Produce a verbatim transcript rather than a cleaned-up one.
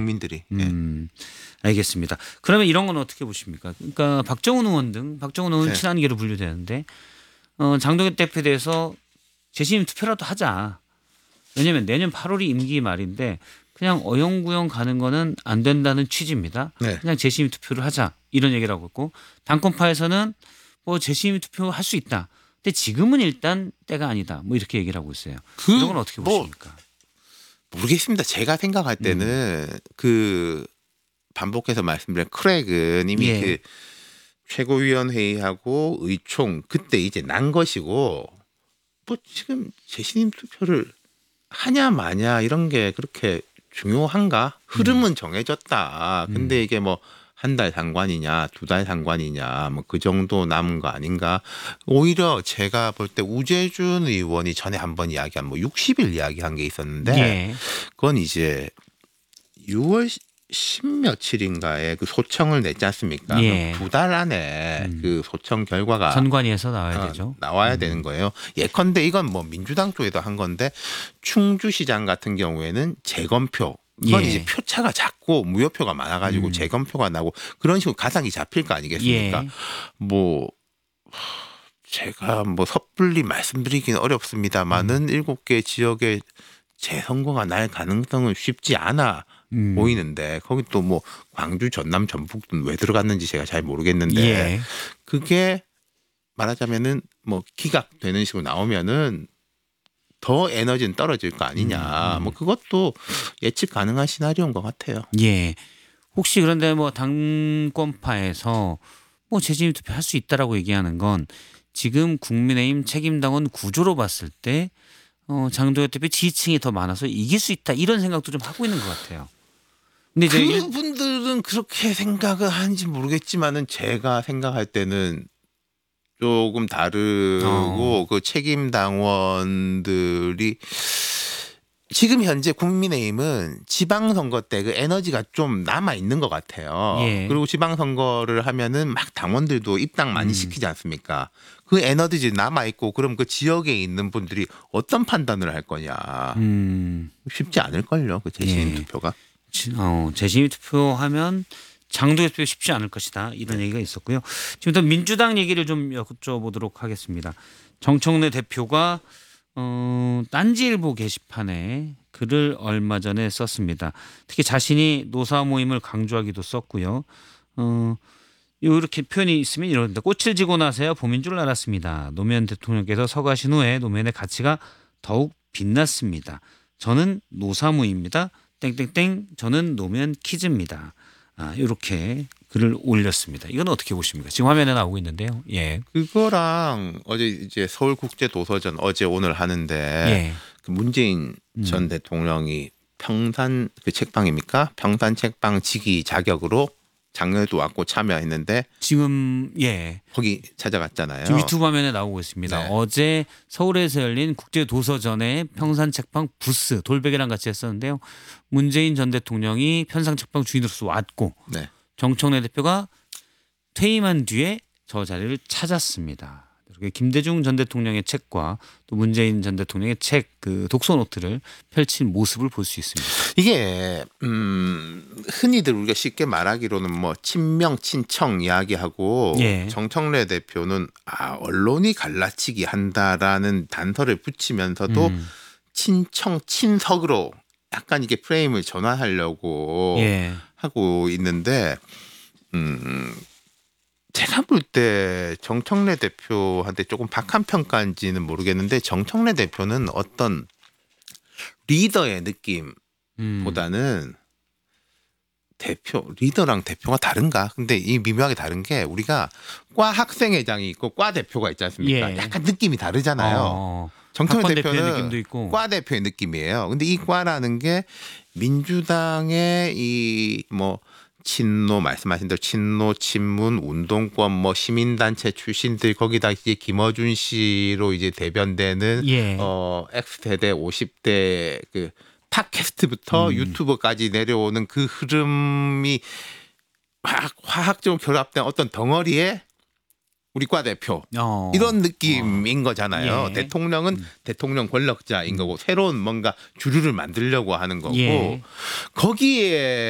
국민들이. 음, 알겠습니다. 그러면 이런 건 어떻게 보십니까? 그러니까 박정훈 의원 등 박정훈 의원 네. 친한계로 분류되는데 어, 장동혁 대표에 대해서 재심 투표라도 하자. 왜냐하면 내년 팔월이 임기 말인데 그냥 어영부영 가는 거는 안 된다는 취지입니다. 네. 그냥 재심 투표를 하자 이런 얘기를 하고 있고 당권파에서는 뭐 재심 투표할 수 있다. 근데 지금은 일단 때가 아니다. 뭐 이렇게 얘기를 하고 있어요. 그 이런 건 어떻게 뭐 보십니까? 모르겠습니다. 제가 생각할 때는 음. 그 반복해서 말씀드린 크랙은 이미 예. 그 최고위원회의하고 의총 그때 이제 난 것이고 뭐 지금 재신임 투표를 하냐 마냐 이런 게 그렇게 중요한가? 흐름은 정해졌다. 근데 음. 이게 뭐 한 달 상관이냐, 두 달 상관이냐, 뭐 그 정도 남은 거 아닌가? 오히려 제가 볼 때 우재준 의원이 전에 한번 이야기한 뭐 육십 일 이야기한 게 있었는데 예. 그건 이제 유월 십며칠인가에 그 소청을 냈지 않습니까? 예. 두 달 안에 음. 그 소청 결과가 선관위에서 나와야 어, 되죠. 나와야 음. 되는 거예요. 예컨대 이건 뭐 민주당 쪽에도 한 건데 충주시장 같은 경우에는 재검표 그건 예. 이제 표차가 작고 무효표가 많아가지고 음. 재검표가 나고 그런 식으로 가상이 잡힐 거 아니겠습니까? 예. 뭐 제가 뭐 섣불리 말씀드리기는 어렵습니다만은 일곱 개 지역에 재선거가 날 가능성은 쉽지 않아 음. 보이는데 거기 또 뭐 광주, 전남, 전북은 왜 들어갔는지 제가 잘 모르겠는데 예. 그게 말하자면은 뭐 기각되는 식으로 나오면은 더 에너지는 떨어질 거 아니냐. 음. 뭐 그것도 예측 가능한 시나리오인 것 같아요. 예. 혹시 그런데 뭐 당권파에서 뭐 재심 투표 할 수 있다라고 얘기하는 건 지금 국민의힘 책임당원 구조로 봤을 때 어, 장동혁 대표 지지층이 더 많아서 이길 수 있다 이런 생각도 좀 하고 있는 것 같아요. 근데 이제 그분들은 그렇게 생각을 하는지 모르겠지만은 제가 생각할 때는 조금 다르고 어. 그 책임 당원들이 지금 현재 국민의힘은 지방선거 때 그 에너지가 좀 남아 있는 것 같아요. 예. 그리고 지방선거를 하면은 막 당원들도 입당 많이 음. 시키지 않습니까? 그 에너지 남아 있고 그럼 그 지역에 있는 분들이 어떤 판단을 할 거냐. 음. 쉽지 않을걸요. 그 재심 예. 투표가. 어, 재심 투표하면 장동혁 투표 쉽지 않을 것이다. 이런 네. 얘기가 있었고요. 지금 또 민주당 얘기를 좀 여쭤보도록 하겠습니다. 정청래 대표가 어, 딴지일보 게시판에 글을 얼마 전에 썼습니다. 특히 자신이 노사 모임을 강조하기도 썼고요. 어, 이렇게 표현이 있으면 이런데 꽃을 지고 나서야 봄인 줄 알았습니다. 노무현 대통령께서 서가신 후에 노무현의 가치가 더욱 빛났습니다. 저는 노사모입니다. 땡땡땡 저는 노무현 키즈입니다. 아, 이렇게 글을 올렸습니다. 이건 어떻게 보십니까? 지금 화면에 나오고 있는데요. 예. 그거랑 어제 이제 서울국제도서전 어제 오늘 하는데 예. 그 문재인 음. 전 대통령이 평산 그 책방입니까? 평산 책방 직위 자격으로 작년에도 왔고 참여했는데 지금 예 거기 찾아갔잖아요. 지금 유튜브 화면에 나오고 있습니다. 네. 어제 서울에서 열린 국제도서전의 평산책방 부스 돌베개랑 같이 했었는데요. 문재인 전 대통령이 평산책방 주인으로서 왔고 네. 정청래 대표가 퇴임한 뒤에 저 자리를 찾았습니다. 이렇게 김대중 전 대통령의 책과 또 문재인 전 대통령의 책 그 독서 노트를 펼친 모습을 볼 수 있습니다. 이게 음, 흔히들 우리가 쉽게 말하기로는 뭐 친명 친청 이야기하고 예. 정청래 대표는 아, 언론이 갈라치기 한다라는 단서를 붙이면서도 음. 친청 친석으로 약간 이게 프레임을 전환하려고 예. 하고 있는데 음. 제가 볼 때 정청래 대표한테 조금 박한 평가인지는 모르겠는데 정청래 대표는 어떤 리더의 느낌보다는 음. 대표 리더랑 대표가 다른가? 근데 이 미묘하게 다른 게 우리가 과 학생회장이 있고 과 대표가 있지 않습니까? 예. 약간 느낌이 다르잖아요. 어. 정청래 대표는 느낌도 있고. 과 대표의 느낌이에요. 근데 이 과라는 게 민주당의 이 뭐 친노 말씀하신 대로 친노 친문 운동권 뭐 시민단체 출신들 거기다 이제 김어준 씨로 이제 대변되는 예. 어 X세대 오십 대 그 팟캐스트부터 음. 유튜버까지 내려오는 그 흐름이 화학, 화학적으로 결합된 어떤 덩어리에 우리 과 대표 어. 이런 느낌인 어. 거잖아요. 예. 대통령은 음. 대통령 권력자인 거고 새로운 뭔가 주류를 만들려고 하는 거고 예. 거기에